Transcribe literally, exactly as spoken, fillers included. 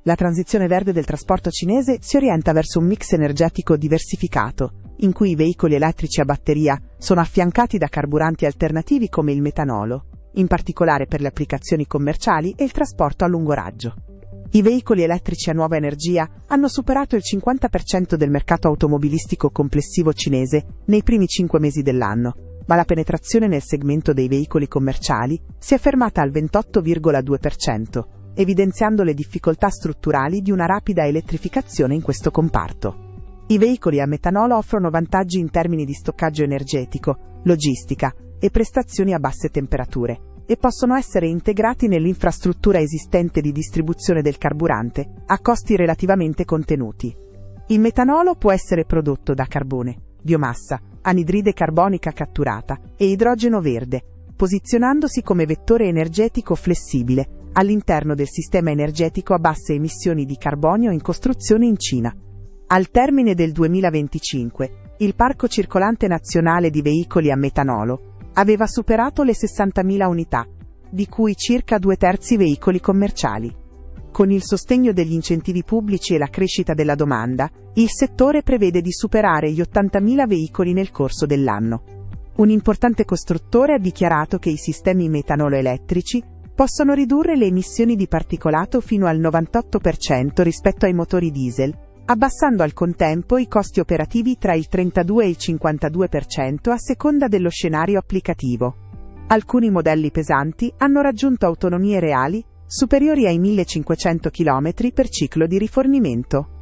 La transizione verde del trasporto cinese si orienta verso un mix energetico diversificato, in cui i veicoli elettrici a batteria sono affiancati da carburanti alternativi come il metanolo, in particolare per le applicazioni commerciali e il trasporto a lungo raggio. I veicoli elettrici a nuova energia hanno superato il cinquanta per cento del mercato automobilistico complessivo cinese nei primi cinque mesi dell'anno, ma la penetrazione nel segmento dei veicoli commerciali si è fermata al ventotto virgola due per cento, evidenziando le difficoltà strutturali di una rapida elettrificazione in questo comparto. I veicoli a metanolo offrono vantaggi in termini di stoccaggio energetico, logistica e prestazioni a basse temperature, e possono essere integrati nell'infrastruttura esistente di distribuzione del carburante, a costi relativamente contenuti. Il metanolo può essere prodotto da carbone, biomassa, anidride carbonica catturata e idrogeno verde, posizionandosi come vettore energetico flessibile all'interno del sistema energetico a basse emissioni di carbonio in costruzione in Cina. Al termine del duemilaventicinque, il parco circolante nazionale di veicoli a metanolo aveva superato le sessantamila unità, di cui circa due terzi veicoli commerciali. Con il sostegno degli incentivi pubblici e la crescita della domanda, il settore prevede di superare gli ottantamila veicoli nel corso dell'anno. Un importante costruttore ha dichiarato che i sistemi metanolo elettrici possono ridurre le emissioni di particolato fino al novantotto per cento rispetto ai motori diesel, abbassando al contempo i costi operativi tra il trentadue e il cinquantadue per cento a seconda dello scenario applicativo. Alcuni modelli pesanti hanno raggiunto autonomie reali superiori ai millecinquecento chilometri per ciclo di rifornimento.